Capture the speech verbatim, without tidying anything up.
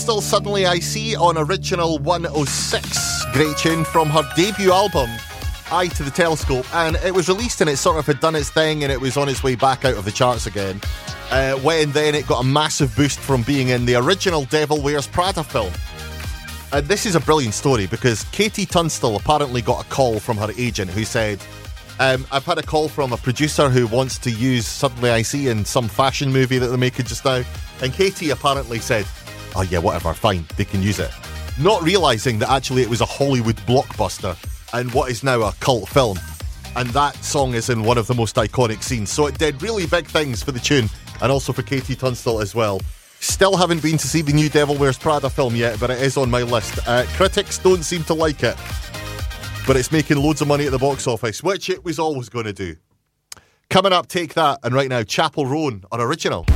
Tunstall, Suddenly I See on Original one oh six. Great tune from her debut album, Eye to the Telescope, and it was released and it sort of had done its thing and it was on its way back out of the charts again. Uh, when then it got a massive boost from being in the original Devil Wears Prada film. And this is a brilliant story because Katie Tunstall apparently got a call from her agent who said, um, I've had a call from a producer who wants to use Suddenly I See in some fashion movie that they're making just now. And Katie apparently said, oh yeah, whatever, fine, they can use it. Not realising that actually it was a Hollywood blockbuster and what is now a cult film. And that song is in one of the most iconic scenes. So it did really big things for the tune and also for Katie Tunstall as well. Still haven't been to see the new Devil Wears Prada film yet, but it is on my list. Uh, critics don't seem to like it, but it's making loads of money at the box office, which it was always going to do. Coming up, Take That, and right now, Chapel Roan on Original.